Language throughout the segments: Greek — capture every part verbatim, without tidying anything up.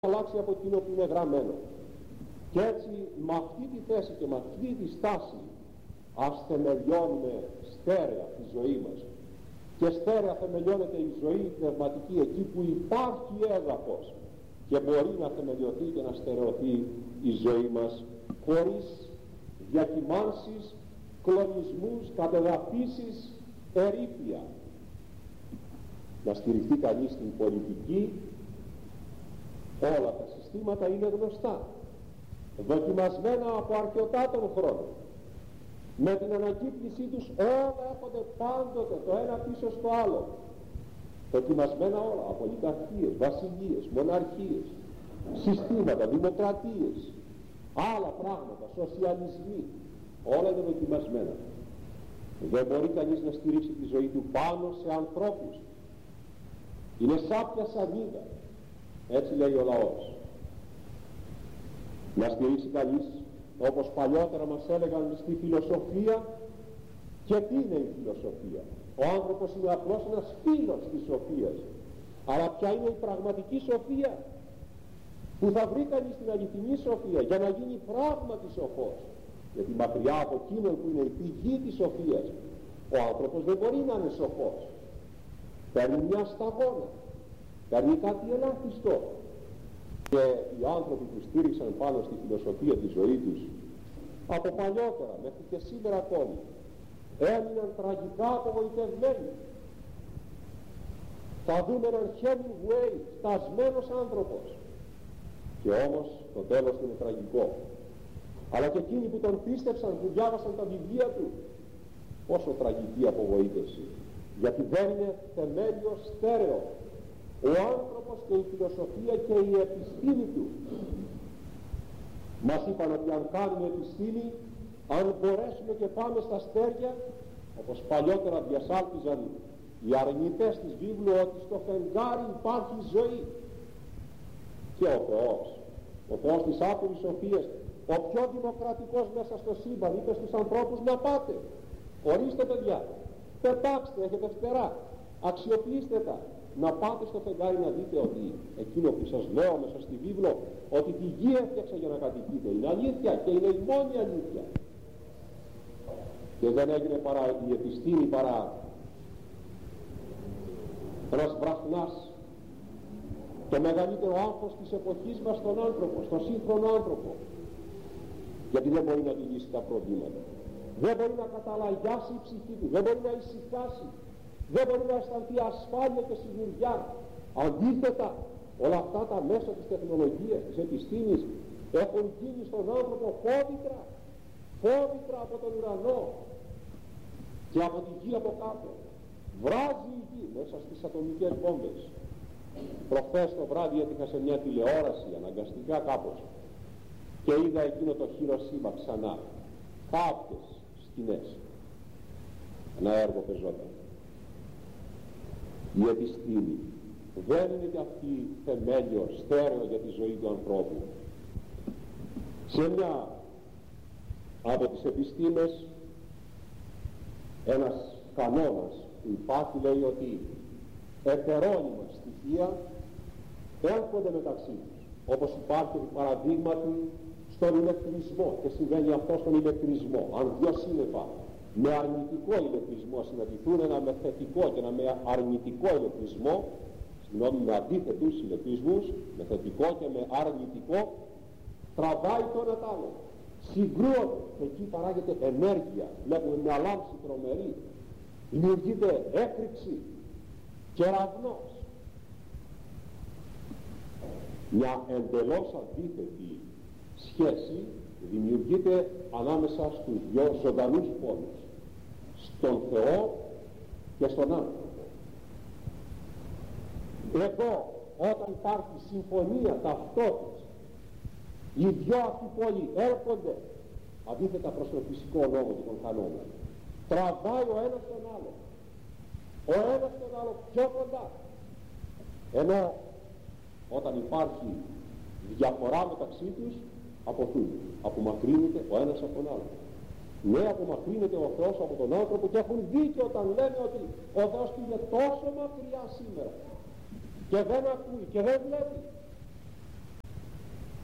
αλλάξει από εκείνο που είναι γραμμένο. Και έτσι με αυτή τη θέση και με αυτή τη στάση ας θεμελιώνουμε στέρεα τη ζωή μας. Και στέρεα θεμελιώνεται η ζωή πνευματική εκεί που υπάρχει έδαφος και μπορεί να θεμελιωθεί και να στερεωθεί η ζωή μας χωρίς διακυμάνσεις, κλονισμούς, κατεδαφίσεις, ερήπια. Να στηριχθεί κανείς στην πολιτική. Όλα τα συστήματα είναι γνωστά, δοκιμασμένα από αρκετάτων χρόνων. Με την ανακύπτησή τους όλα έρχονται πάντοτε το ένα πίσω στο άλλο. Δοκιμασμένα όλα, από λιταρχίες, βασιλείες, μοναρχίες, συστήματα, δημοκρατίες, άλλα πράγματα, σοσιαλισμοί, όλα είναι δοκιμασμένα. Δεν μπορεί κανείς να στηρίξει τη ζωή του πάνω σε ανθρώπους. Είναι σάπια σανίδα. Έτσι λέει ο λαός. Να στηρίξει κανείς, όπως παλιότερα μας έλεγαν, στη φιλοσοφία. Και τι είναι η φιλοσοφία? Ο άνθρωπος είναι απλώς ένας φίλος της σοφίας. Αλλά ποια είναι η πραγματική σοφία? Που θα βρει κανείς την αληθινή σοφία για να γίνει πράγματι σοφός? Γιατί μακριά από εκείνον που είναι η πηγή της σοφίας, ο άνθρωπος δεν μπορεί να είναι σοφός. Παίρνει μια σταγόνα, παίρνει κάτι ελάχιστο. Και οι άνθρωποι που στήριξαν πάνω στη φιλοσοφία τη ζωή τους από παλιότερα μέχρι και σήμερα ακόμη έμειναν τραγικά απογοητευμένοι. Θα δούμε έναν Hemingway στασμένος άνθρωπος και όμως το τέλος του είναι τραγικό. Αλλά και εκείνοι που τον πίστεψαν, που διάβασαν τα βιβλία του, πόσο τραγική απογοήτευση, γιατί δεν είναι θεμέλιο στέρεο ο άνθρωπος και η φιλοσοφία και η επιστήμη του. Μας είπαν ότι αν κάνουμε επιστήμη, αν μπορέσουμε και πάμε στα αστέρια, όπως παλιότερα διασάλπιζαν οι αρνητές της βίβλου, ότι στο φεγγάρι υπάρχει ζωή. Και ο Θεός, ο Θεός της άπειρης σοφίας, ο πιο δημοκρατικός μέσα στο σύμπαν, είπε στους ανθρώπους να πάτε, ορίστε παιδιά, πετάξτε, έχετε φτερά, αξιοποιήστε τα, να πάτε στο φεγγάρι να δείτε ότι εκείνο που σας λέω μέσα στη βίβλο, ότι τη γη έφτιαξα για να κατοικείτε, είναι αλήθεια και είναι η μόνη αλήθεια. Και δεν έγινε παρά η επιστήμη παρά ένας βραχνάς, το μεγαλύτερο άγχος της εποχής μας στον άνθρωπο, στον σύγχρονο άνθρωπο, γιατί δεν μπορεί να του λύσει τα προβλήματα, δεν μπορεί να καταλαγιάσει η ψυχή του, δεν μπορεί να ησυχάσει, δεν μπορεί να αισθανθεί ασφάλεια και σιγουριά. Αντίθετα, όλα αυτά τα μέσα της τεχνολογίας, της επιστήμης έχουν γίνει στον άνθρωπο φόβητρα, φόβητρα από τον ουρανό και από τη γη από κάτω. Βράζει η γη μέσα στις ατομικές βόμβες. Προχθές το βράδυ έτυχα σε μια τηλεόραση αναγκαστικά κάπως και είδα εκείνο το Χιροσίμα ξανά, κάποιες σκηνές, ένα έργο πεζόταν. Η επιστήμη δεν είναι και αυτή θεμέλιο στέρεο για τη ζωή του ανθρώπου. Σε μια από τις επιστήμες, ένας κανόνας που υπάρχει λέει ότι ετερόνυμα στοιχεία έρχονται μεταξύ τους, όπως υπάρχει παραδείγματι στον ηλεκτρισμό, και συμβαίνει αυτό στον ηλεκτρισμό. Αν δύο σύννεφα με αρνητικό ηλεκτρισμό συναντηθούν, ένα με θετικό και ένα με αρνητικό ηλεκτρισμό, συγγνώμη, με αντίθετους ηλεκτρισμούς, με θετικό και με αρνητικό, τραβάει το ένα τ' άλλο. Συγκρούονται και εκεί παράγεται ενέργεια. Βλέπουμε μια λάμψη τρομερή, δημιουργείται έκρηξη, κεραυνός. Μια εντελώς αντίθετη σχέση δημιουργείται ανάμεσα στους δυο ζωντανούς πόλους, στον Θεό και στον άνθρωπο. Εδώ όταν υπάρχει συμφωνία ταυτότητας, οι δυο αυτοί πόλοι έρχονται αντίθετα προς τον φυσικό νόμο και τον κανόνα. Τραβάει ο ένας τον άλλο, ο ένας τον άλλο πιο κοντά. Ενώ όταν υπάρχει διαφορά μεταξύ τους, αποθούν, απομακρύνεται ο ένας από τον άλλο. Ναι, απομακρύνεται ο Θεός από τον άνθρωπο και έχουν δίκιο όταν λένε ότι ο Θεός του είναι τόσο μακριά σήμερα και δεν ακούει και δεν βλέπει.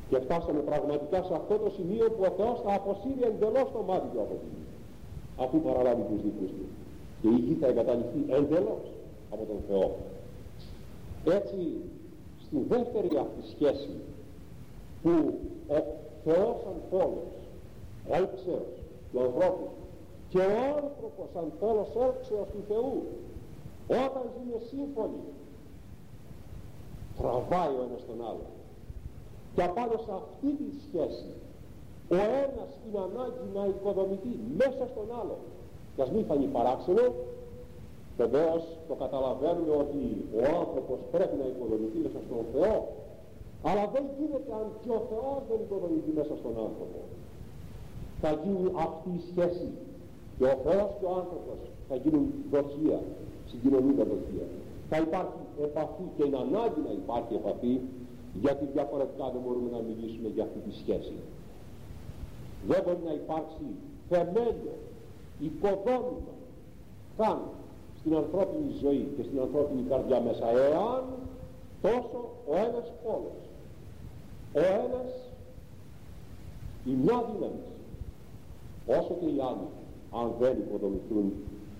Και φτάσαμε πραγματικά σε αυτό το σημείο που ο Θεός θα αποσύρει εντελώς το μάτι του από τη γη, αφού παραλάβει τους δικούς του. Και η γη θα εγκαταλειφθεί εντελώς από τον Θεό. Έτσι, στη δεύτερη αυτή σχέση, που ο Θεός σαν πόλος, έλξεως του ανθρώπου, και ο άνθρωπος σαν πόλος έλξεως του Θεού, όταν ζουν σύμφωνοι, τραβάει ο ένας τον άλλο. Και απάνω σε αυτή τη σχέση, ο ένας είναι ανάγκη να οικοδομηθεί μέσα στον άλλο. Και ας μην φανεί παράξενο, βεβαίως το καταλαβαίνουμε ότι ο άνθρωπος πρέπει να οικοδομηθεί μέσα στον Θεό, αλλά δεν γίνεται αν και ο Θεός δεν οικοδομηθεί μέσα στον άνθρωπο. Θα γίνει αυτή η σχέση, και ο Θεός και ο άνθρωπος θα γίνουν δοχεία, συγκοινωνούντα δοχεία. Θα υπάρχει επαφή, και είναι ανάγκη να υπάρχει επαφή, γιατί διαφορετικά δεν μπορούμε να μιλήσουμε για αυτή τη σχέση. Δεν μπορεί να υπάρξει θεμέλιο, οικοδόμημα καν στην ανθρώπινη ζωή και στην ανθρώπινη καρδιά μέσα, εάν τόσο ο ένας πόλος, ο ένας, η μια δύναμη, όσο και οι άλλοι, αν δεν οικοδομηθούν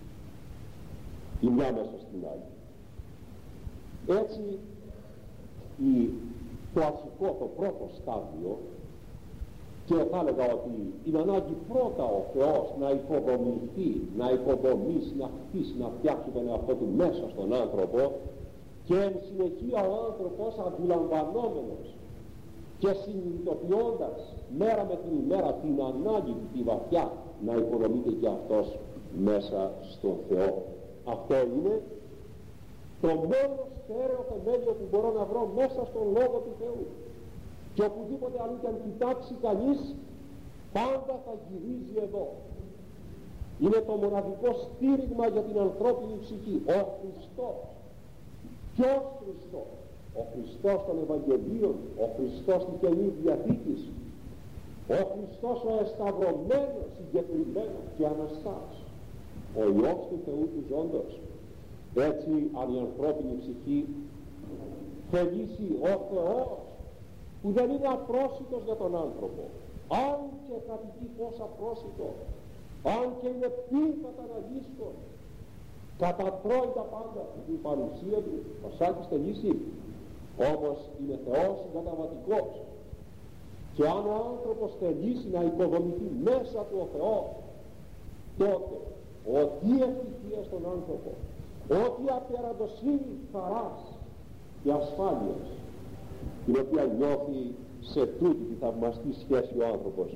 η μια μέσα στην άλλη. Έτσι, η, το αρχικό, το πρώτο στάδιο, και θα έλεγα ότι είναι ανάγκη πρώτα ο Θεός να οικοδομηθεί, να οικοδομήσει, να χτίσει, να φτιάξει τον εαυτό του μέσα στον άνθρωπο, και εν συνεχεία ο άνθρωπος αντιλαμβανόμενος και συνειδητοποιώντας μέρα με την ημέρα την ανάγκη του τη βαθιά να οικοδομείται και αυτός μέσα στον Θεό. Αυτό είναι το μόνο στέρεο θεμέλιο που μπορώ να βρω μέσα στον Λόγο του Θεού. Και οπουδήποτε αλλού και αν κοιτάξει κανείς, πάντα θα γυρίζει εδώ. Είναι το μοναδικό στήριγμα για την ανθρώπινη ψυχή. Ο Χριστός. Ποιος Χριστός? Ο Χριστός των Ευαγγελίων, ο Χριστός της Καινής Διαθήκης, ο Χριστός ο εσταυρωμένος, συγκεκριμένος και Αναστάς, ο Υιός του Θεού του ζώντος. Έτσι, αν η ανθρώπινη ψυχή θελήσει ο Θεός, που δεν είναι απρόσιτος για τον άνθρωπο, αν και κατοικεί πως απρόσιτο, αν και είναι πίθατα να γίσκον, κατατρώει τα πάντα την παρουσία του, πασάκι στελίσει, όμως είναι Θεός συγκαταβατικός. Και αν ο άνθρωπος θελήσει να οικοδομηθεί μέσα του ο Θεός, τότε ό,τι ευτυχία στον άνθρωπο, ό,τι απεραντοσύνη χαράς και ασφάλειας, την οποία νιώθει σε τούτη τη θαυμαστή σχέση ο άνθρωπος.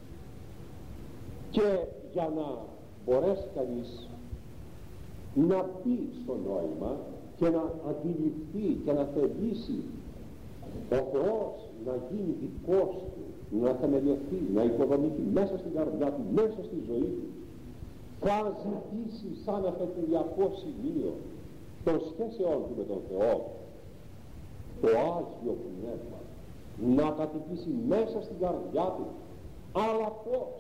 Και για να μπορέσει κανείς να μπει στο νόημα και να αντιληφθεί και να θελήσει ο Θεός να γίνει δικός του, να θεμελιωθεί, να οικοδομηθεί μέσα στην καρδιά του, μέσα στη ζωή του, θα ζητήσει σαν αφετηριακό σημείο των σχέσεών του με τον Θεό το Άγιο Πνεύμα να κατοικήσει μέσα στην καρδιά του. Αλλά πώς?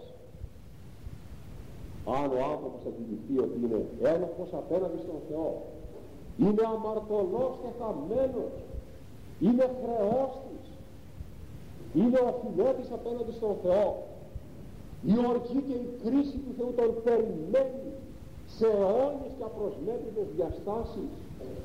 Αν ο άνθρωπος αντιληφθεί ότι είναι ένοχος απέναντι στον Θεό, είναι αμαρτωλός και χαμένος, είναι χρεώστης, είναι οφειλέτης απέναντι στον Θεό, η οργή και η κρίση του Θεού τον περιμένει σε αιώνιες και απροσμέτρητες διαστάσεις,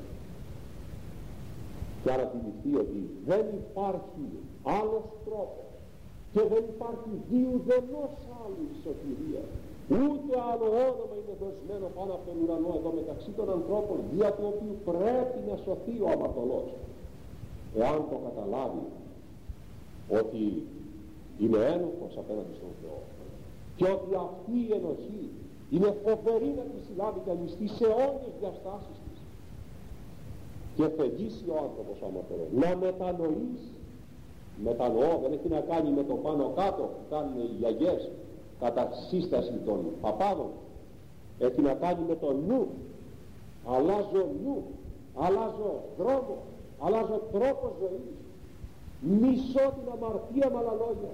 και αν αντιληφθεί ότι δεν υπάρχει άλλος τρόπος και δεν υπάρχει διουδενός άλλου σωτηρία, ούτε άλλο όνομα είναι δοσμένο πάνω από τον ουρανό εδώ μεταξύ των ανθρώπων, δια του οποίου πρέπει να σωθεί ο αμαρτωλός, εάν το καταλάβει ότι είναι ένοχος απέναντι στον Θεό και ότι αυτή η ενοχή είναι φοβερή να τη συλλάβει κανείς στις αιώνιες διαστάσεις της, και θελήσει ο άνθρωπος αμαρτωλός να μετανοήσει, μετανοώ δεν έχει να κάνει με το πάνω κάτω που κάνουν οι γιαγιές κατά σύσταση των παπάδων, έχει να κάνει με το νου. Αλλάζω νου, αλλάζω δρόμο, αλλάζω τρόπο ζωής, μισώ την αμαρτία με άλλα λόγια.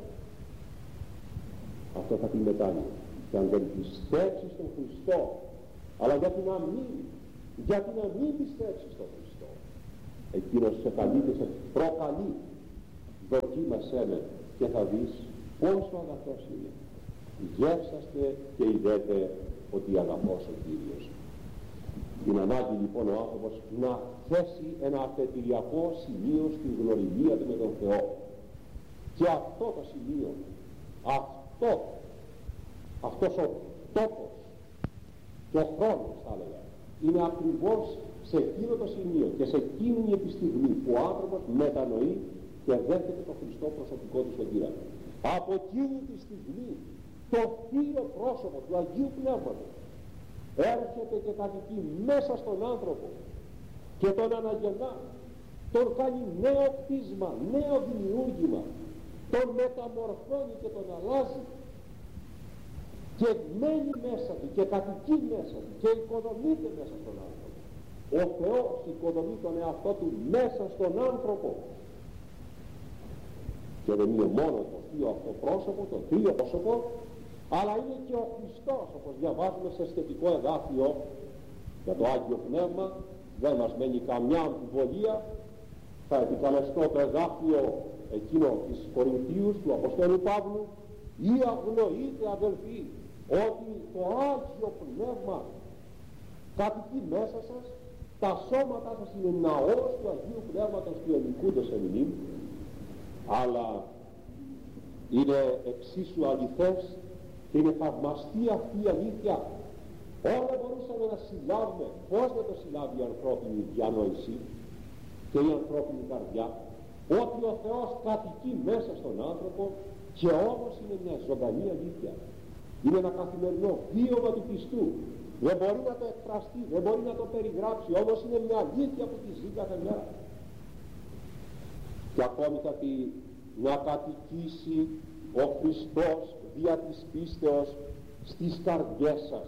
Αυτό θα πει μετάνοια. Και αν δεν πιστέψεις στον Χριστό, αλλά γιατί να μην, γιατί να μην πιστέψεις στον Χριστό, εκείνος σε καλεί και σε προκαλεί δοκίμασέ με και θα δεις πόσο αγαθός είναι. Γεύσαστε και ειδέτε ότι αγαπώς ο Κύριος. Είναι ανάγκη λοιπόν ο άνθρωπος να θέσει ένα αφετηριακό σημείο στη γνωριμία του με τον Θεό. Και αυτό το σημείο, αυτό, αυτός ο τόπος και ο χρόνος θα έλεγα, είναι ακριβώς σε εκείνο το σημείο και σε εκείνη τη στιγμή που ο άνθρωπος μετανοεί και δέχεται τον Χριστό προσωπικό του σωτήρα. Από εκείνη τη στιγμή το θείο πρόσωπο του Αγίου Πνεύματος έρχεται και κατοικεί μέσα στον άνθρωπο και τον αναγεννά, τον κάνει νέο κτίσμα, νέο δημιούργημα, τον μεταμορφώνει και τον αλλάζει και μένει μέσα του και κατοικεί μέσα του και οικοδομείται μέσα στον άνθρωπο. Ο Θεός οικοδομεί τον εαυτό του μέσα στον άνθρωπο. Και δεν είναι μόνο το θείο αυτό πρόσωπο, το θείο πρόσωπο, αλλά είναι και ο Χριστός, όπως διαβάζουμε σε σχετικό εδάφιο για το Άγιο Πνεύμα. Δεν μας μένει καμιά αμφιβολία. Θα επικαλεστώ το εδάφιο εκείνο της Κορινθίους του Αποστόλου Παύλου: ή αγνοείτε αδελφοί ότι το Άγιο Πνεύμα κατοικεί μέσα σας, τα σώματά σας είναι ναός του Αγίου Πνεύματος του ελικούντος εμεινήν. Αλλά είναι εξίσου αληθές και είναι θαυμαστή αυτή η αλήθεια. Όλα μπορούσαμε να συλλάβουμε. Πώς να το συλλάβει η ανθρώπινη διανόηση και η ανθρώπινη καρδιά? Ότι ο Θεός κατοικεί μέσα στον άνθρωπο και όμως είναι μια ζωντανή αλήθεια. Είναι ένα καθημερινό βίωμα του πιστού. Δεν μπορεί να το εκφραστεί, δεν μπορεί να το περιγράψει, όμως είναι μια αλήθεια που τη ζει κάθε μέρα. Και ακόμη θα πει να κατοικήσει ο Χριστός δια της πίστεως στις καρδιές σας.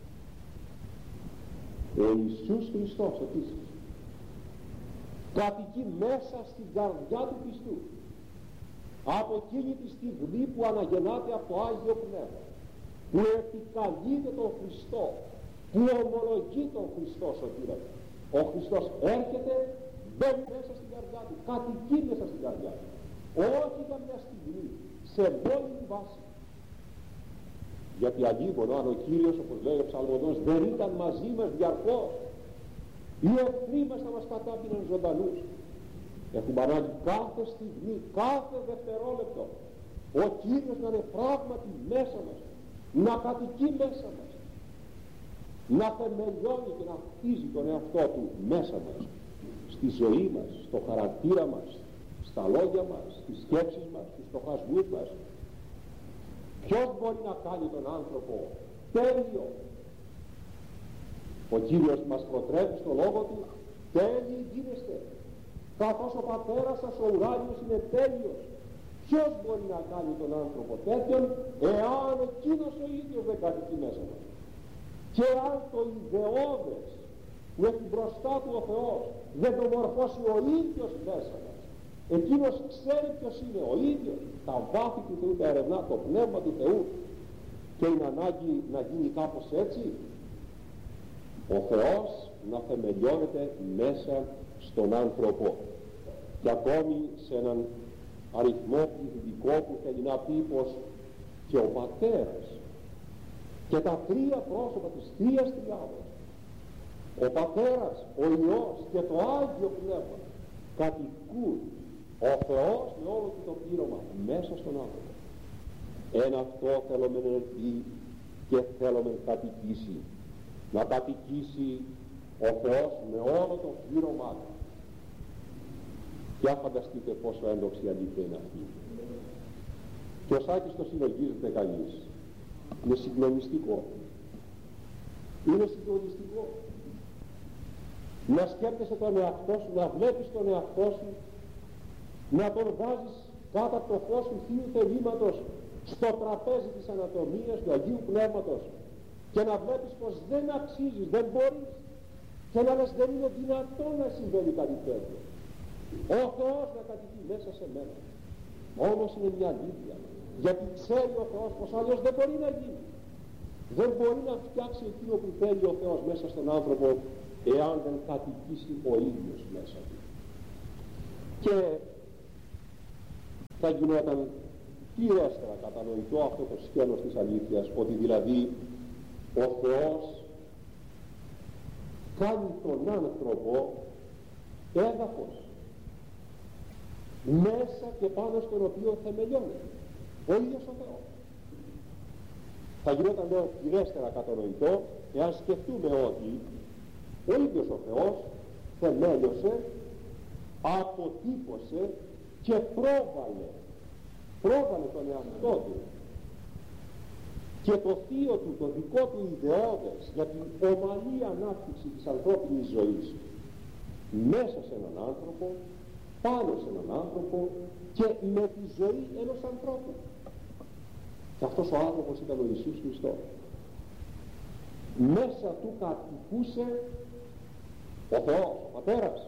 Ο Ιησούς Χριστός επίσης κατοικεί μέσα στην καρδιά του πιστού από εκείνη τη στιγμή που αναγεννάται από το Άγιο Πνεύμα, που επικαλείται τον Χριστό, που ομολογεί τον Χριστό σωτήρα. Ο Χριστός έρχεται, μπαίνει μέσα στην καρδιά του, κατοικεί μέσα στην καρδιά του, όχι για μια στιγμή, σε μόνιμη βάση. Γιατί αλλήμον αν ο Κύριος, όπως λέει ο Ψαλμοδός, δεν ήταν μαζί μας διαρκώς, οι εχθροί μας θα μας κατάπιναν ζωντανούς. Έχουμε ανάγκη κάθε στιγμή, κάθε δευτερόλεπτο ο Κύριος να είναι πράγματι μέσα μας, να κατοικεί μέσα μας, να θεμελιώνει και να χτίζει τον εαυτό του μέσα μας, στη ζωή μας, στο χαρακτήρα μας, στα λόγια μας, στις σκέψεις μας, στους στοχασμούς μας. Ποιος μπορεί να κάνει τον άνθρωπο τέλειο? Ο Κύριος μας προτρέπει στο λόγο του: τέλειοι γίνεστε, καθώς ο Πατέρας σας ο ουράνιος είναι τέλειος. Ποιος μπορεί να κάνει τον άνθρωπο τέτοιον, εάν εκείνος ο ίδιος δεν κατοικεί μέσα μας? Και αν το ιδεώδες που έχει μπροστά του ο Θεός δεν το μορφώσει ο ίδιος μέσα μας, εκείνος ξέρει ποιος είναι ο ίδιος, τα βάθη του Θεού τα ερευνά, το πνεύμα του Θεού, και είναι ανάγκη να γίνει κάπως έτσι. Ο Θεός να θεμελιώνεται μέσα στον άνθρωπο. Και ακόμη σε έναν αριθμό πληθυντικό που θέλει να πει πως και ο Πατέρας και τα τρία πρόσωπα της Θείας Τριάδας, ο Πατέρας, ο Υιός και το Άγιο Πνεύμα, κατοικούν, ο Θεός με όλο του το πλήρωμα μέσα στον άνθρωπο. Ένα αυτό θέλουμε να πει και θέλουμε να κατοικήσει, να κατοικήσει ο Θεός με όλο το πλήρωμά του. Για φανταστείτε πόσο έντοξη αλήθεια είναι αυτή. Και ο Σάκης το συλλογίζεται κανείς. Είναι συγκλονιστικό. Είναι συγκλονιστικό. Να σκέπτεσαι τον εαυτό σου, να βλέπεις τον εαυτό σου, να τον βάζεις κάτω από το φως του Θείου θελήματος στο τραπέζι της ανατομίας του Αγίου Πνεύματος και να βλέπεις πως δεν αξίζεις, δεν μπορείς, και να λες δεν είναι δυνατόν να συμβαίνει κάτι τέτοιο. Ο Θεός να κατοικεί μέσα σε μένα. Όμως είναι μια αλήθεια, γιατί ξέρει ο Θεός πως αλλιώς δεν μπορεί να γίνει. Δεν μπορεί να φτιάξει εκείνο που θέλει ο Θεός μέσα στον άνθρωπο εάν δεν κατοικήσει ο ίδιος μέσα του. Και θα γινόταν πληρέστερα κατανοητό αυτό το σκέλος της αλήθειας, ότι δηλαδή ο Θεός κάνει τον άνθρωπο έδαφος μέσα και πάνω στον οποίο θεμελιώνει ο ίδιος ο Θεός. Θα γινόταν λέω πληρέστερα κατανοητό εάν σκεφτούμε ότι ο ίδιος ο Θεός θεμέλιωσε, αποτύπωσε και πρόβαλε πρόβαλε τον εαυτό του και το θείο του, το δικό του ιδεώδες για την ομαλή ανάπτυξη της ανθρώπινης ζωής μέσα σε έναν άνθρωπο, πάνω σε έναν άνθρωπο και με τη ζωή ενός ανθρώπου. Και αυτός ο άνθρωπος ήταν ο Ιησούς Χριστός. Μέσα του κατοικούσε ο Θεός, ο Πατέρας.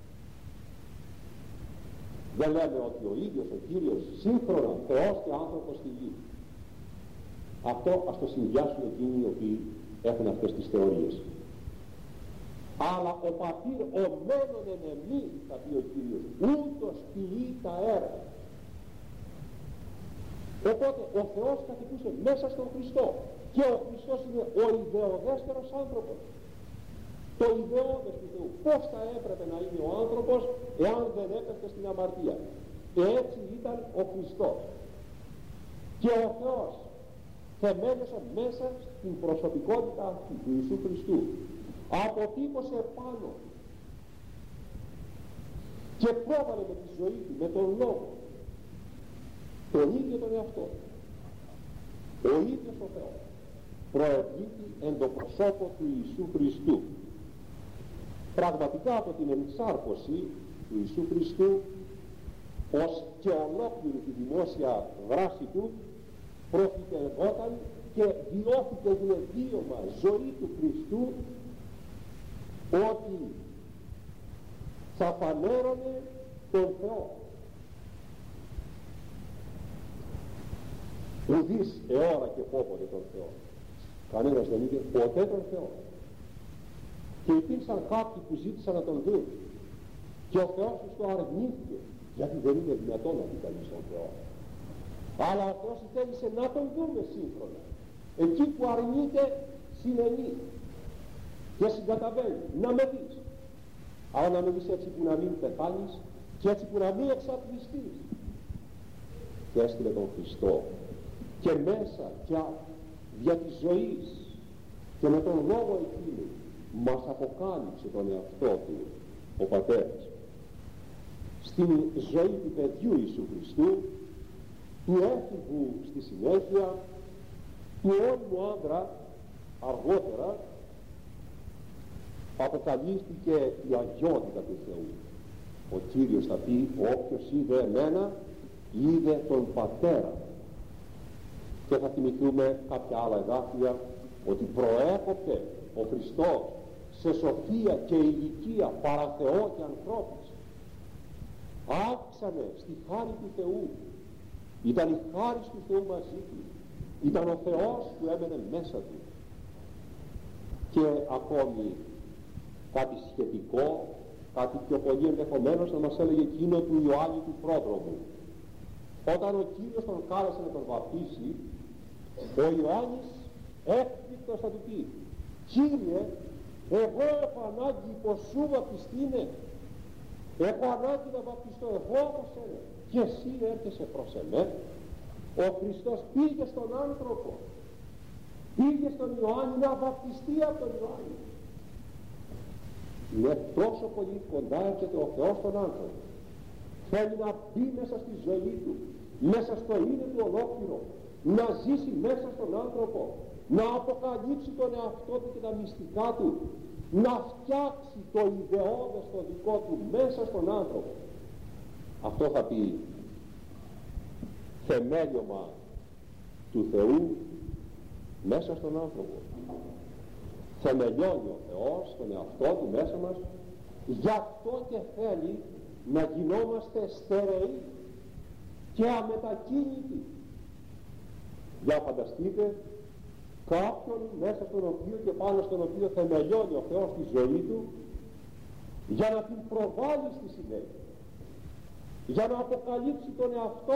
Δεν λέμε ότι ο ίδιος ο Κύριος σύγχρονα Θεός και άνθρωπος στη γη. Αυτό ας το συνδυάσουν εκείνοι οι οποίοι έχουν αυτές τις θεωρίες. Αλλά ο πατήρ ο μένον εν εμεί, θα πει ο Κύριος, ούτως ποιεί τα έργα. Οπότε ο Θεός κατοικούσε μέσα στον Χριστό και ο Χριστός είναι ο ιδεοδέστερος άνθρωπος. Το ιδεώδες του Θεού. Πώς θα έπρεπε να είναι ο άνθρωπος εάν δεν έπεφτε στην αμαρτία. Και έτσι ήταν ο Χριστός. Και ο Θεός θεμέλιωσε μέσα στην προσωπικότητα αυτή του Ιησού Χριστού. Αποτύπωσε πάνω και πρόβαλε με τη ζωή του, με τον λόγο, τον ίδιο τον εαυτό. Ο ίδιος ο Θεός προευλήθη εν το προσώπο του Ιησού Χριστού. Πραγματικά από την ενσάρκωση του Ιησού Χριστού ως και ολόκληρη τη δημόσια δράση του προφητευόταν και διώθηκε διεδίωμα ζωή του Χριστού ότι θα φανέρωνε τον Θεό. Ουδείς αιώρα και πόποτε τον Θεό. Κανένας δεν είπε ποτέ τον Θεό. Και υπήρξαν κάποιοι που ζήτησαν να τον δουν και ο Θεός τους το αρνήθηκε, γιατί δεν είναι δυνατόν να δει κανείς τον Θεό. Αλλά ο Θεός θέλησε να τον δούμε σύγχρονα. Εκεί που αρνείται συνενεί και συγκαταβαίνει. Να με δεις. Αλλά να με δεις έτσι που να μην πεθάνεις και έτσι που να μην εξατλιστείς. Και έστειλε τον Χριστό και μέσα και δια της ζωής και με τον λόγο εκείνου μας αποκάλυψε τον εαυτό του ο Πατέρας. Στην ζωή του παιδιού Ιησού Χριστού, του έφηβου στη συνέχεια, του όριμου άντρα αργότερα, αποκαλύφθηκε η αγιότητα του Θεού. Ο Κύριος θα πει, όποιος είδε εμένα είδε τον Πατέρα. Και θα θυμηθούμε κάποια άλλα εδάφια ότι προέκοπτε ο Χριστός σε σοφία και ηλικία παρά Θεό και ανθρώπους. Άξανε στη χάρη του Θεού. Ήταν η χάρη του Θεού μαζί του. Ήταν ο Θεός που έμενε μέσα του. Και ακόμη κάτι σχετικό, κάτι πιο πολύ ενδεχομένως να μας έλεγε εκείνο του Ιωάννη του πρόδρομου. Όταν ο Κύριος τον κάλεσε να τον βαπτίσει, ο Ιωάννης έκπληκτος θα του πει, Κύριε, εγώ έχω ανάγκη πως σου βαπτιστήνε, έχω ανάγκη να βαπτιστώ εγώ όπως είναι, και εσύ έρχεσαι προς εμέ. Ο Χριστός πήγε στον άνθρωπο, πήγε στον Ιωάννη να βαπτιστεί από τον Ιωάννη. Είναι τόσο πολύ κοντά έρχεται ο Θεός στον άνθρωπο. Θέλει να μπει μέσα στη ζωή του, μέσα στο είναι του ολόκληρο, να ζήσει μέσα στον άνθρωπο, να αποκαλύψει τον εαυτό του και τα μυστικά του, να φτιάξει το ιδεώδες το δικό του μέσα στον άνθρωπο. Αυτό θα πει θεμέλιωμα του Θεού μέσα στον άνθρωπο. Θεμελιώνει ο Θεός τον εαυτό του μέσα μας, γι' αυτό και θέλει να γινόμαστε στερεοί και αμετακίνητοι. Για φανταστείτε κάποιον μέσα στον οποίο και πάνω στον οποίο θεμελιώνει ο Θεός τη ζωή του για να την προβάλλει στη συνέχεια, για να αποκαλύψει τον εαυτό